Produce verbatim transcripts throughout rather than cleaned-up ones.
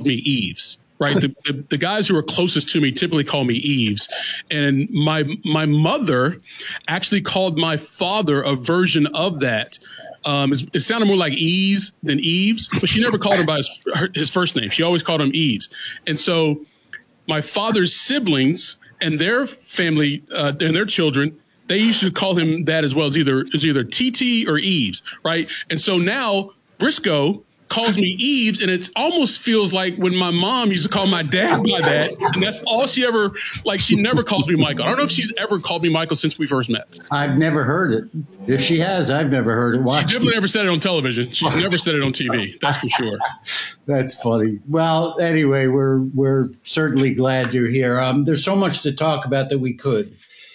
me Eves. Right. The, the, the guys who are closest to me typically call me Eves. And my my mother actually called my father a version of that. Um, it, it sounded more like Ease than Eves, but she never called him by his, her, his first name. She always called him Eves. And so my father's siblings and their family uh, and their children, they used to call him that as well, as either as either T T or Eves. Right. And so now Briscoe calls me Eves, and it almost feels like when my mom used to call my dad by that, and that's all she ever, like, she never calls me Michael. I don't know if she's ever called me Michael since we first met. I've never heard it. If she has, I've never heard it. Watch. She's definitely never said it on television. She's never said it on T V. That's for sure. That's funny. Well, anyway, we're we're certainly glad you're here. Um, there's so much to talk about that we could,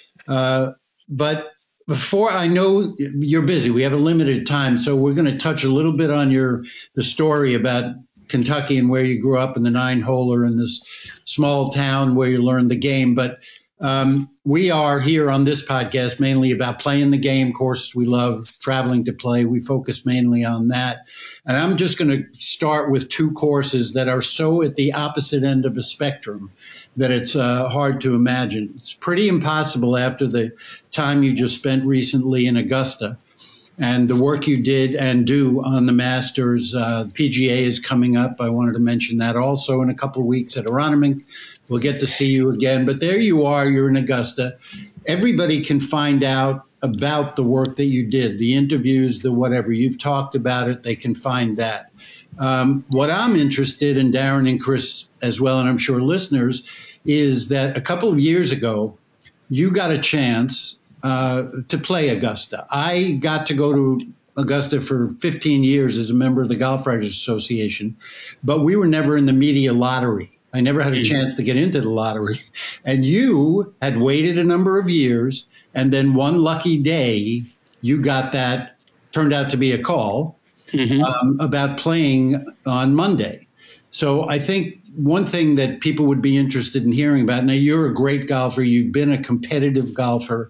uh, but. Before, I know you're busy. We have a limited time, so we're going to touch a little bit on your the story about Kentucky and where you grew up in the nine-holer in this small town where you learned the game. But um, we are here on this podcast mainly about playing the game, courses we love, traveling to play. We focus mainly on that. And I'm just going to start with two courses that are so at the opposite end of a spectrum that it's uh, hard to imagine. It's pretty impossible after the time you just spent recently in Augusta and the work you did and do on the Masters. Uh, P G A is coming up. I wanted to mention that also in a couple of weeks at Aronimink. We'll get to see you again. But there you are. You're in Augusta. Everybody can find out about the work that you did, the interviews, the whatever. You've talked about it. They can find that. Um, what I'm interested in, Darren and Chris as well, and I'm sure listeners, is that a couple of years ago, you got a chance uh, to play Augusta. I got to go to Augusta for fifteen years as a member of the Golf Writers Association, but we were never in the media lottery. I never had a chance to get into the lottery. And you had waited a number of years, and then one lucky day, you got that, turned out to be a call. Mm-hmm. Um, about playing on Monday. So I think one thing that people would be interested in hearing about, now you're a great golfer, you've been a competitive golfer,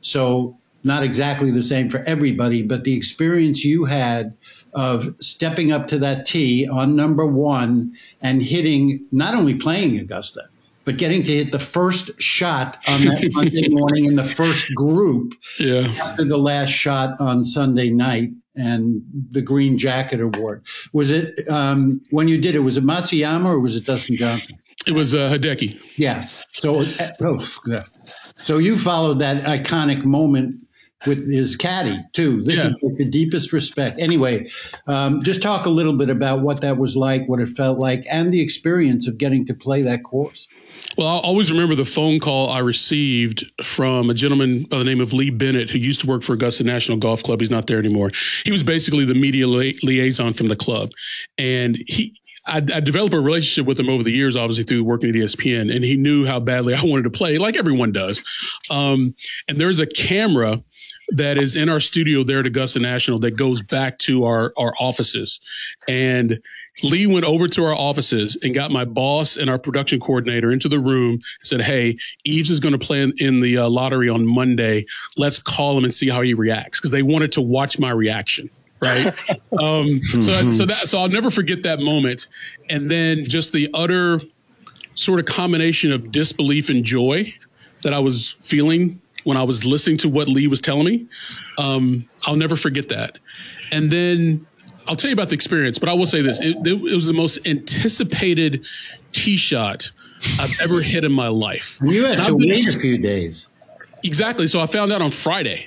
so not exactly the same for everybody, but the experience you had of stepping up to that tee on number one and hitting, not only playing Augusta, but getting to hit the first shot on that Monday morning in the first group yeah. after the last shot on Sunday night. And the Green Jacket Award. Was it, um, when you did it, was it Matsuyama or was it Dustin Johnson? It was uh, Hideki. Yeah. So, uh, oh, yeah. So you followed that iconic moment with his caddy, too. This yeah. is like the deepest respect. Anyway, um, just talk a little bit about what that was like, what it felt like, and the experience of getting to play that course. Well, I'll always remember the phone call I received from a gentleman by the name of Lee Bennett, who used to work for Augusta National Golf Club. He's not there anymore. He was basically the media li- liaison from the club. And he, I, I developed a relationship with him over the years, obviously through working at E S P N, and he knew how badly I wanted to play, like everyone does. Um, and there's a camera that is in our studio there at Augusta National that goes back to our, our offices. And Lee went over to our offices and got my boss and our production coordinator into the room and said, hey, Eves is going to play in, in the uh, lottery on Monday. Let's call him and see how he reacts, because they wanted to watch my reaction. Right. um, so, so that, so I'll never forget that moment. And then just the utter sort of combination of disbelief and joy that I was feeling when I was listening to what Lee was telling me. Um, I'll never forget that. And then I'll tell you about the experience, but I will say this. It, it was the most anticipated tee shot I've ever hit in my life. You had to wait a few days. Exactly. So I found out on Friday.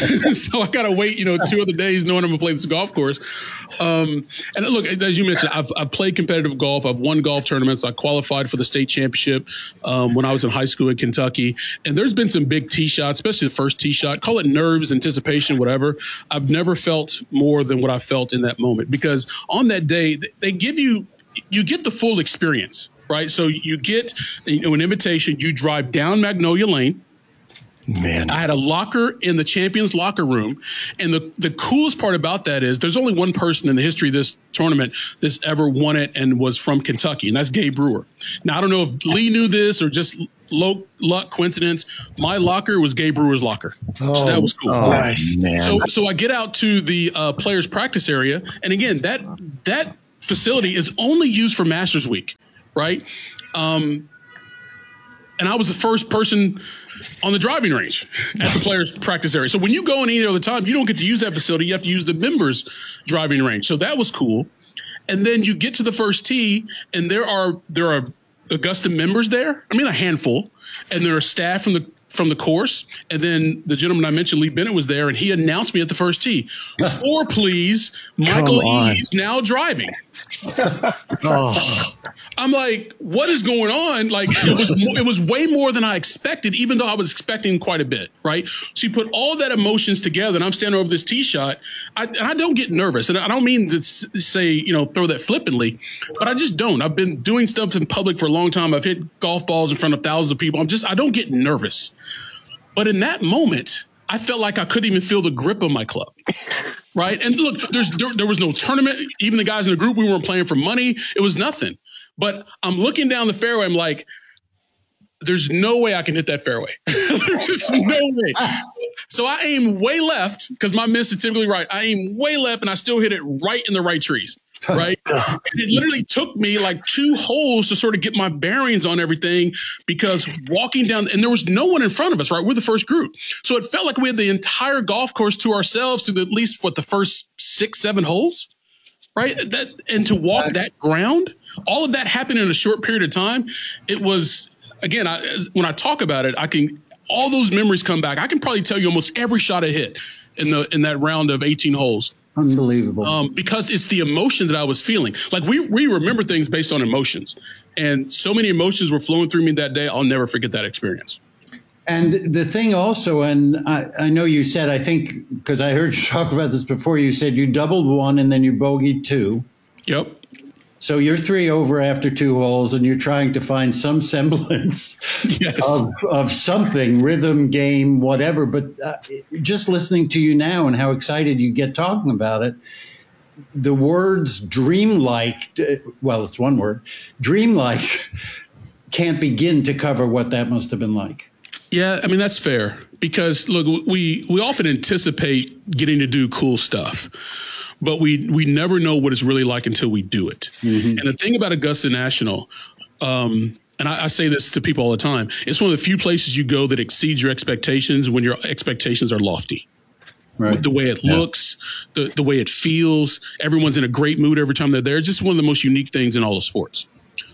So I got to wait, you know, two other days knowing I'm going to play this golf course. Um, and look, as you mentioned, I've, I've played competitive golf. I've won golf tournaments. I qualified for the state championship um, when I was in high school in Kentucky. And there's been some big tee shots, especially the first tee shot. Call it nerves, anticipation, whatever. I've never felt more than what I felt in that moment, because on that day, they give you, you get the full experience, right? So you get, you know, an invitation. You drive down Magnolia Lane. Man, I had a locker in the champions locker room. And the, the coolest part about that is there's only one person in the history of this tournament that's ever won it and was from Kentucky, and that's Gabe Brewer. Now, I don't know if Lee knew this or just low, luck, coincidence. My locker was Gabe Brewer's locker. Oh, so that was cool. Oh, nice, man. So, so I get out to the uh, players' practice area. And again, that, that facility is only used for Masters Week, right? Um, and I was the first person on the driving range at the players' practice area. So when you go in any other time, you don't get to use that facility. You have to use the members' driving range. So that was cool. And then you get to the first tee, and there are there are Augusta members there. I mean, a handful, and there are staff from the from the course. And then the gentleman I mentioned, Lee Bennett, was there, and he announced me at the first tee. Four, please. Michael Eaves now driving. Oh. I'm like, what is going on? Like, it was it was way more than I expected, even though I was expecting quite a bit, right? So you put all that emotions together, and I'm standing over this tee shot, I, and I don't get nervous. And I don't mean to say, you know, throw that flippantly, but I just don't. I've been doing stuff in public for a long time. I've hit golf balls in front of thousands of people. I'm just, I don't get nervous. But in that moment, I felt like I couldn't even feel the grip of my club. Right. And look, there's there, there was no tournament. Even the guys in the group, we weren't playing for money. It was nothing. But I'm looking down the fairway. I'm like, there's no way I can hit that fairway. There's just no way. So I aim way left because my miss is typically right. I aim way left and I still hit it right in the right trees. Right. And it literally took me like two holes to sort of get my bearings on everything, because walking down, and there was no one in front of us, right? We're the first group. So it felt like we had the entire golf course to ourselves through at least what the first six, seven holes. Right. That, and to walk that ground, all of that happened in a short period of time. It was, again, I, when I talk about it, I can, all those memories come back. I can probably tell you almost every shot I hit in the, in that round of eighteen holes. Unbelievable. Um, because it's the emotion that I was feeling. Like we, we remember things based on emotions, and so many emotions were flowing through me that day. I'll never forget that experience. And the thing also, and I, I know you said, I think, because I heard you talk about this before, you said you doubled one and then you bogeyed two. Yep. So you're three over after two holes, and you're trying to find some semblance yes. of, of something, rhythm, game, whatever. But uh, just listening to you now and how excited you get talking about it, the words dreamlike, well, it's one word, dreamlike, can't begin to cover what that must have been like. Yeah, I mean, that's fair, because, look, we, we often anticipate getting to do cool stuff, but we we never know what it's really like until we do it. Mm-hmm. And the thing about Augusta National, um, and I, I say this to people all the time, it's one of the few places you go that exceeds your expectations when your expectations are lofty. Right. The way it yeah. looks, the, the way it feels, everyone's in a great mood every time they're there. It's just one of the most unique things in all of sports.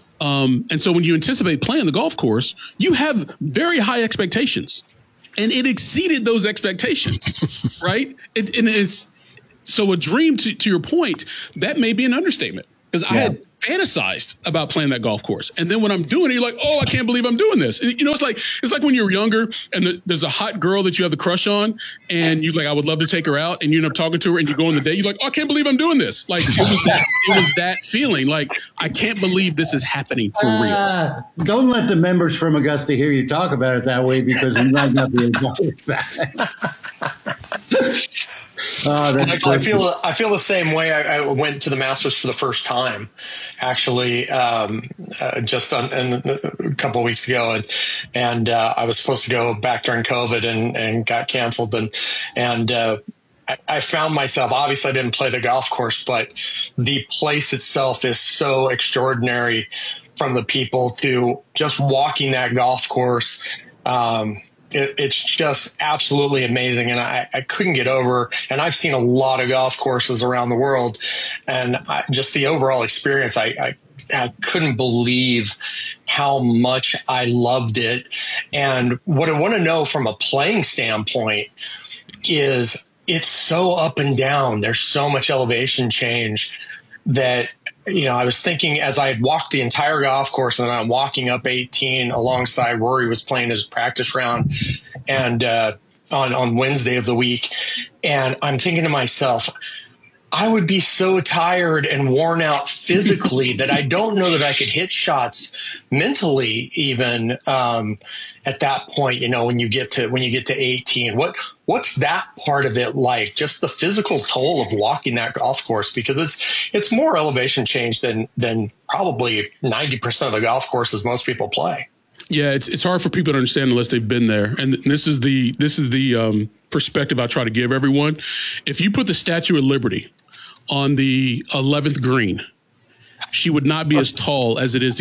Um, and so when you anticipate playing the golf course, you have very high expectations, and it exceeded those expectations, right? It, and it's, so a dream, to, to your point, that may be an understatement, because yeah. I had fantasized about playing that golf course. And then when I'm doing it, you're like, oh, I can't believe I'm doing this. And, you know, it's like it's like when you're younger and the, there's a hot girl that you have the crush on, and you're like, I would love to take her out. And you end up talking to her and you go on the date. You're like, oh, I can't believe I'm doing this. Like, it was that, it was that feeling. Like, I can't believe this is happening for real. Uh, don't let the members from Augusta hear you talk about it that way, because you might not be able to back. Oh, I, I feel I feel the same way. I, I went to the Masters for the first time, actually, um, uh, just on, in, a couple of weeks ago, and and uh, I was supposed to go back during COVID and, and got canceled, and and uh, I, I found myself. Obviously, I didn't play the golf course, but the place itself is so extraordinary, from the people to just walking that golf course. Um, It, it's just absolutely amazing. And I, I couldn't get over, and I've seen a lot of golf courses around the world, and I, just the overall experience, I, I, I couldn't believe how much I loved it. And what I want to know from a playing standpoint is it's so up and down. There's so much elevation change that, you know, I was thinking as I had walked the entire golf course, and I'm walking up eighteen alongside Rory was playing his practice round, and uh, on on Wednesday of the week, and I'm thinking to myself, I would be so tired and worn out physically that I don't know that I could hit shots mentally even um, at that point. You know, when you get to when you get to eighteen, what what's that part of it like? Just the physical toll of walking that golf course, because it's it's more elevation change than than probably ninety percent of the golf courses most people play. Yeah, it's it's hard for people to understand unless they've been there. And this is the this is the um, perspective I try to give everyone. If you put the Statue of Liberty on the eleventh green she would not be as tall as it is to